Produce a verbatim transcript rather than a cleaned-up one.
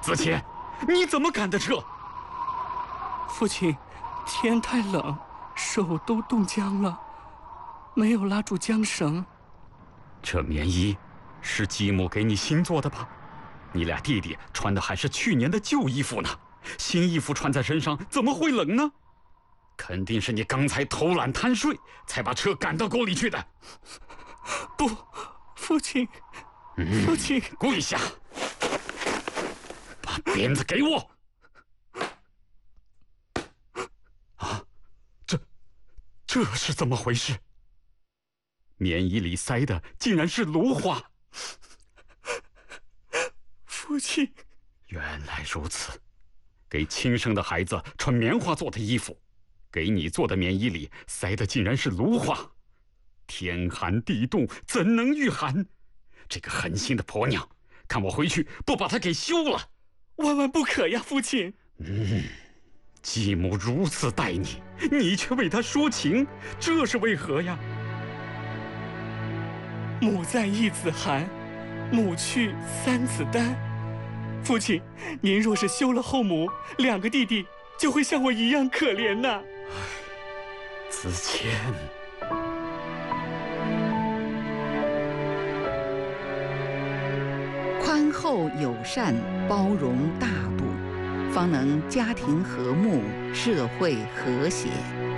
子谦，你怎么敢的撤？ 父亲，天太冷，手都冻僵了，没有拉住缰绳。 这棉衣是继母给你新做的吧？你俩弟弟穿的还是去年的旧衣服呢，新衣服穿在身上怎么会冷呢？肯定是你刚才偷懒贪睡，才把车赶到沟里去的。 不，父亲，父亲， 嗯、跪下，把鞭子给我！啊，这，这是怎么回事？棉衣里塞的竟然是芦花！ 父亲， 原来如此，给亲生的孩子穿棉花做的衣服，给你做的棉衣里塞的竟然是芦花。天寒地冻，怎能御寒？这个狠心的婆娘，看我回去不把她给休了！ 万万不可呀，父亲！ 嗯，继母如此待你，你却为她说情，这是为何呀？ 母在一子寒，母去三子丹。父亲，您若是休了后母，两个弟弟就会像我一样可怜呐。 子谦， 宽厚友善，包容大度，方能家庭和睦，社会和谐。